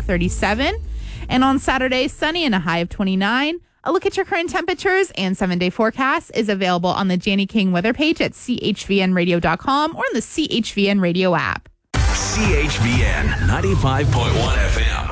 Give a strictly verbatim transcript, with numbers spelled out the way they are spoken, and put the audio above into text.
thirty-seven. And on Saturday, sunny and a high of twenty-nine. A look at your current temperatures and seven-day forecast is available on the Janie King weather page at C H V N radio dot com or in the C H V N radio app. C H V N ninety-five point one F M.